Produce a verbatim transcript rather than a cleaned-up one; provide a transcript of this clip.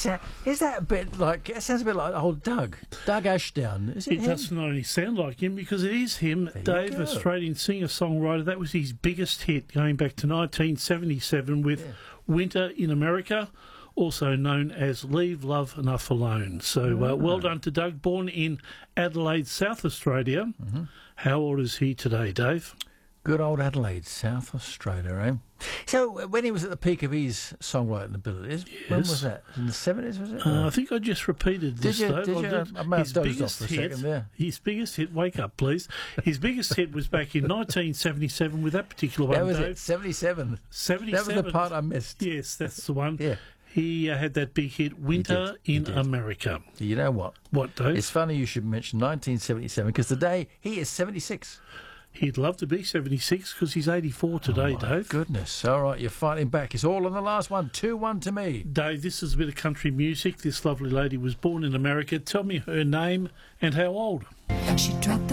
sa- is that a bit like? It sounds a bit like old Doug, Doug Ashdown. Is it? It him? doesn't only sound like him because it is him, There you Dave, go. Australian singer-songwriter. That was his biggest hit going back to nineteen seventy-seven with Yeah. Winter in America, also known as Leave Love Enough Alone. So uh, well done to Doug, born in Adelaide, South Australia. Mm-hmm. How old is he today, Dave? Good old Adelaide, South Australia, eh? So uh, when he was at the peak of his songwriting abilities, when Yes. was that? In the seventies, was it? Uh, I think I just repeated this, Did you- Dave. did I you? I might have His dozed biggest off for a hit, second there. His biggest hit, wake up, please. His biggest hit was back in nineteen seventy-seven with that particular one, that was Dave. it, seventy-seven. seventy-seven. That was the part I missed. Yes, that's the one. Yeah. He uh, had that big hit, Winter He in did. America. You know what? What, Dave? It's funny you should mention nineteen seventy-seven because today he is seventy-six. He'd love to be seventy-six because he's eighty-four today, Oh, my Dave. goodness. All right, you're fighting back. It's all on the last one. two one to me. Dave, this is a bit of country music. This lovely lady was born in America. Tell me her name and how old. She dropped the